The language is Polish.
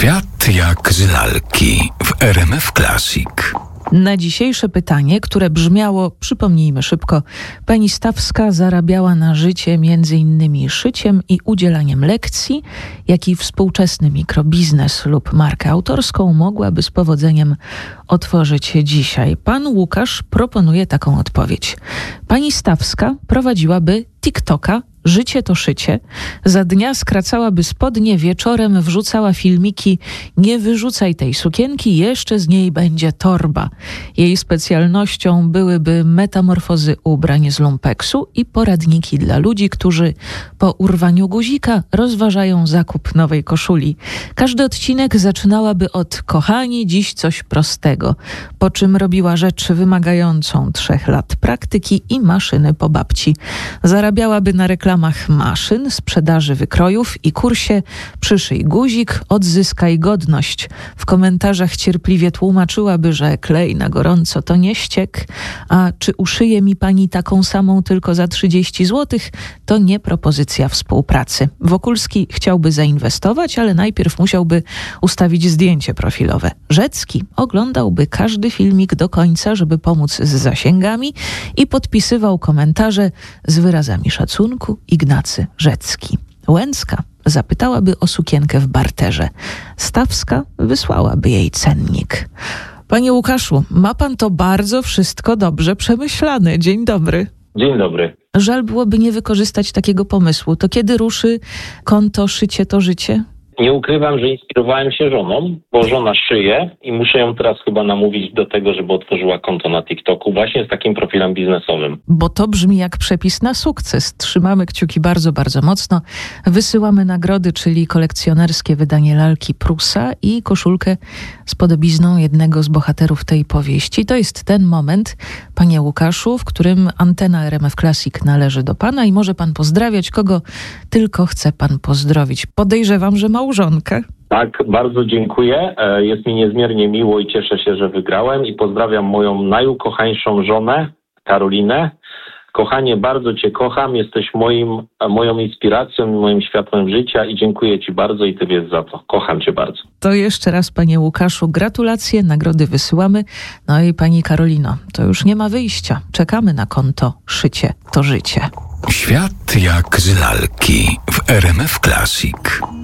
Świat jak z lalki w RMF Classic. Na dzisiejsze pytanie, które brzmiało, przypomnijmy szybko, pani Stawska zarabiała na życie m.in. szyciem i udzielaniem lekcji, jak i współczesny mikrobiznes lub markę autorską mogłaby z powodzeniem otworzyć dzisiaj. Pan Łukasz proponuje taką odpowiedź. Pani Stawska prowadziłaby TikToka Życie to szycie. Za dnia skracałaby spodnie, wieczorem wrzucała filmiki nie wyrzucaj tej sukienki, jeszcze z niej będzie torba. Jej specjalnością byłyby metamorfozy ubrań z lumpeksu i poradniki dla ludzi, którzy po urwaniu guzika rozważają zakup nowej koszuli. Każdy odcinek zaczynałaby od kochani, dziś coś prostego, po czym robiła rzecz wymagającą 3 lat praktyki i maszyny po babci. Zarabiałaby na reklamach maszyn, sprzedaży wykrojów i kursie przyszyj guzik, odzyskaj godność. W komentarzach cierpliwie tłumaczyłaby, że klej na gorąco to nie ściek, a czy uszyje mi pani taką samą tylko za 30 zł, to nie propozycja współpracy. Wokulski chciałby zainwestować, ale najpierw musiałby ustawić zdjęcie profilowe. Rzecki oglądałby każdy filmik do końca, żeby pomóc z zasięgami i podpisywał komentarze z wyrazami szacunku Ignacy Rzecki. Łęcka zapytałaby o sukienkę w barterze. Stawska wysłałaby jej cennik. Panie Łukaszu, ma pan to bardzo wszystko dobrze przemyślane. Dzień dobry. Dzień dobry. Żal byłoby nie wykorzystać takiego pomysłu. To kiedy ruszy konto Szycie to życie? Nie ukrywam, że inspirowałem się żoną, bo żona szyje i muszę ją teraz chyba namówić do tego, żeby otworzyła konto na TikToku właśnie z takim profilem biznesowym. Bo to brzmi jak przepis na sukces. Trzymamy kciuki bardzo, bardzo mocno. Wysyłamy nagrody, czyli kolekcjonerskie wydanie lalki Prusa i koszulkę z podobizną jednego z bohaterów tej powieści. To jest ten moment, panie Łukaszu, w którym antena RMF Classic należy do pana i może pan pozdrawiać, kogo tylko chce pan pozdrowić. Podejrzewam, że małżonkę. Tak, bardzo dziękuję. Jest mi niezmiernie miło i cieszę się, że wygrałem i pozdrawiam moją najukochańszą żonę, Karolinę. Kochanie, bardzo cię kocham, jesteś moją inspiracją i moim światłem życia i dziękuję ci bardzo i ty wiesz za to. Kocham cię bardzo. To jeszcze raz, panie Łukaszu, gratulacje, nagrody wysyłamy. No i pani Karolino, to już nie ma wyjścia. Czekamy na konto Szycie to życie. Świat jak z lalki w RMF Classic.